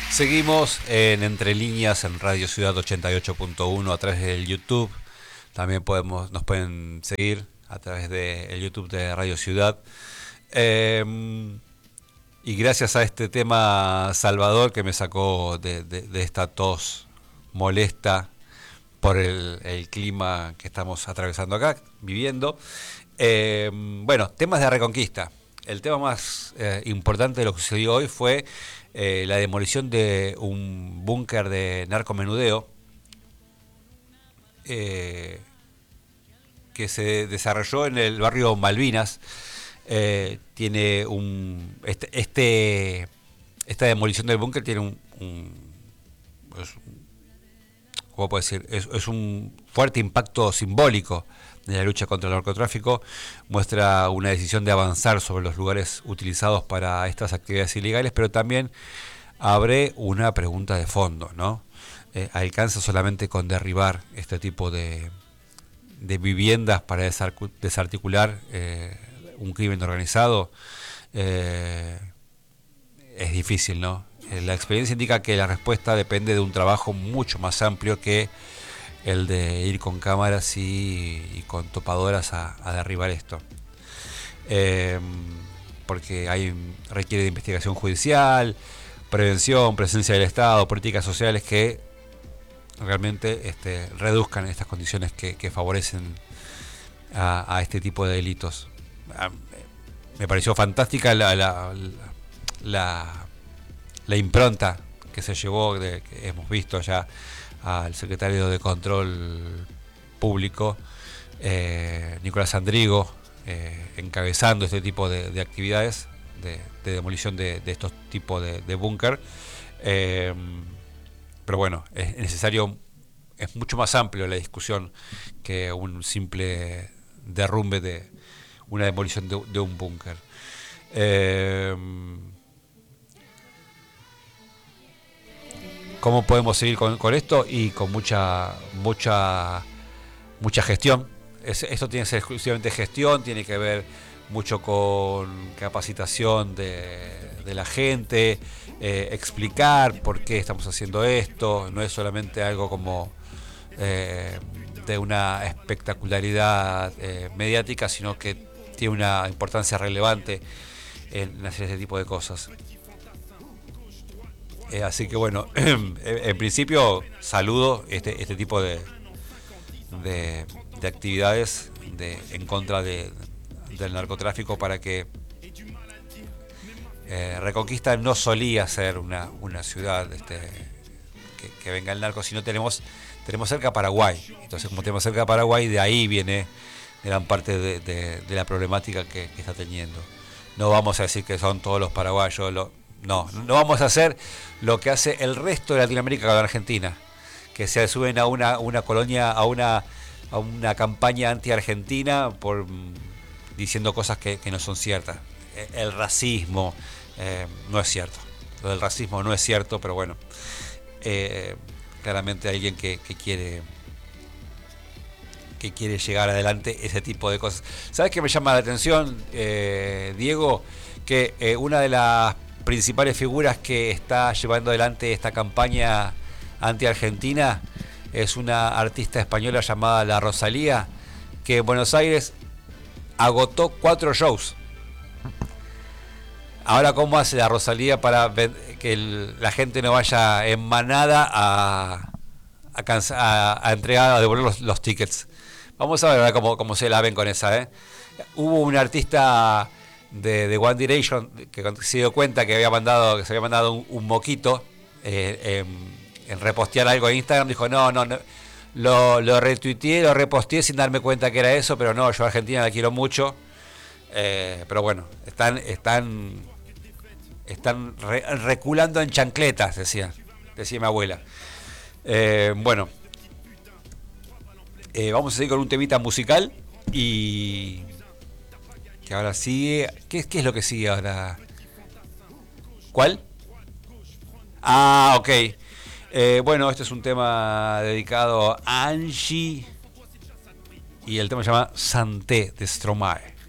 Seguimos en Entre Líneas en Radio Ciudad 88.1 a través del YouTube. También nos pueden seguir a través del YouTube de Radio Ciudad. Y gracias a este tema Salvador que me sacó de esta tos molesta por el clima que estamos atravesando acá, viviendo. Bueno, temas de Reconquista. El tema más importante de lo que sucedió hoy fue la demolición de un búnker de narcomenudeo que se desarrolló en el barrio Malvinas. Tiene esta demolición del búnker tiene ¿cómo puedo decir? Es un fuerte impacto simbólico de la lucha contra el narcotráfico. Muestra una decisión de avanzar sobre los lugares utilizados para estas actividades ilegales, pero también abre una pregunta de fondo, ¿no? ¿Alcanza solamente con derribar este tipo de viviendas para desarticular un crimen organizado? Es difícil, ¿no? La experiencia indica que la respuesta depende de un trabajo mucho más amplio que el de ir con cámaras y con topadoras a derribar esto. Porque requiere de investigación judicial, prevención, presencia del Estado, políticas sociales que realmente reduzcan estas condiciones que favorecen a este tipo de delitos. Me pareció fantástica la impronta que se llevó, que hemos visto ya al secretario de Control Público, Nicolás Andrigo, encabezando este tipo de actividades de demolición de estos tipos de búnker. Pero bueno, es necesario, es mucho más amplio la discusión que un simple derrumbe de una demolición de un búnker. ¿Cómo podemos seguir con esto? Y con mucha gestión. Esto tiene que ser exclusivamente gestión, tiene que ver mucho con capacitación de la gente, explicar por qué estamos haciendo esto. No es solamente algo como de una espectacularidad mediática, sino que tiene una importancia relevante en hacer este tipo de cosas. Así que bueno, en principio saludo este tipo de actividades en contra del narcotráfico, para que Reconquista no solía ser una ciudad que venga el narco, sino tenemos cerca Paraguay. Entonces, como tenemos cerca Paraguay, de ahí viene gran parte de la problemática que está teniendo. No vamos a decir que son todos los paraguayos, no vamos a hacer lo que hace el resto de Latinoamérica con Argentina, que se suben a una colonia, a una campaña anti-argentina diciendo cosas que no son ciertas. El racismo no es cierto. Lo del racismo no es cierto, pero bueno, claramente hay alguien que quiere llegar adelante ese tipo de cosas. ¿Sabes qué me llama la atención, Diego? Que una de las principales figuras que está llevando adelante esta campaña anti-argentina es una artista española llamada La Rosalía, que en Buenos Aires agotó 4 shows. Ahora, ¿cómo hace la Rosalía para que la gente no vaya en manada a entregar, a devolver los tickets? Vamos a ver cómo se la ven con esa. Hubo un artista de One Direction que se dio cuenta que se había mandado un moquito en repostear algo en Instagram. Dijo no, lo retuiteé, lo reposteé sin darme cuenta que era eso, pero no, yo a Argentina la quiero mucho. Pero bueno, están reculando en chancletas, decía mi abuela. Bueno, vamos a seguir con un temita musical y que ahora sigue. ¿Qué es lo que sigue ahora? ¿Cuál? Ah, ok. Bueno, este es un tema dedicado a Angie y el tema se llama Santé de Stromae.